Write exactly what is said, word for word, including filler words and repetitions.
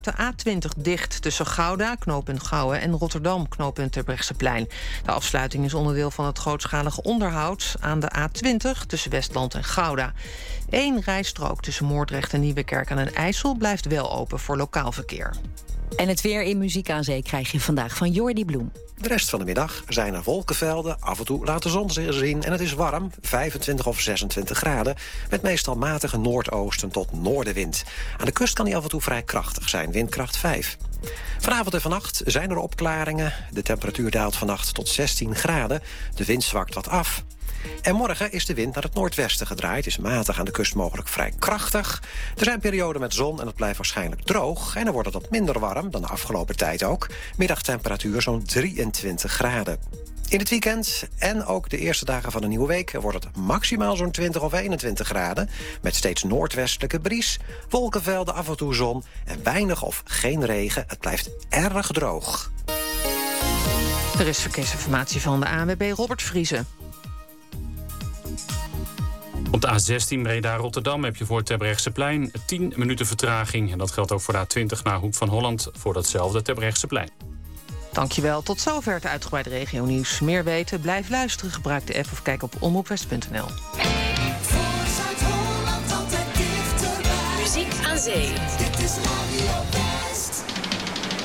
De A twintig dicht tussen Gouda, knooppunt Gouwen, en Rotterdam, knooppunt Terbrechtseplein. De afsluiting is onderdeel van het grootschalige onderhoud aan de A twintig tussen Westland en Gouda. Eén rijstrook tussen Moordrecht en Nieuwekerk aan den IJssel blijft wel open voor lokaal verkeer. En het weer in Muziek aan Zee krijg je vandaag van Jordi Bloem. De rest van de middag zijn er wolkenvelden, af en toe laat de zon zich zien... en het is warm, vijfentwintig of zesentwintig graden... met meestal matige noordoosten tot noordenwind. Aan de kust kan die af en toe vrij krachtig zijn, windkracht vijf. Vanavond en vannacht zijn er opklaringen. De temperatuur daalt vannacht tot zestien graden. De wind zwakt wat af. En morgen is de wind naar het noordwesten gedraaid. Is matig, aan de kust mogelijk vrij krachtig. Er zijn perioden met zon en het blijft waarschijnlijk droog. En dan wordt het wat minder warm dan de afgelopen tijd ook. Middagtemperatuur zo'n drieëntwintig graden. In het weekend en ook de eerste dagen van de nieuwe week... wordt het maximaal zo'n twintig of eenentwintig graden... met steeds noordwestelijke bries, wolkenvelden, af en toe zon... en weinig of geen regen. Het blijft erg droog. Er is verkeersinformatie van de A N W B Robert Vriezen. Op de A zestien Breda-Rotterdam heb je voor Terbrechtseplein tien minuten vertraging. En dat geldt ook voor de A twintig naar Hoek van Holland voor datzelfde Terbrechtseplein. Dankjewel, tot zover het uitgebreide regionieuws. Meer weten, blijf luisteren, gebruik de app of kijk op omroepwest punt n l. Muziek aan Zee. Dit is Radio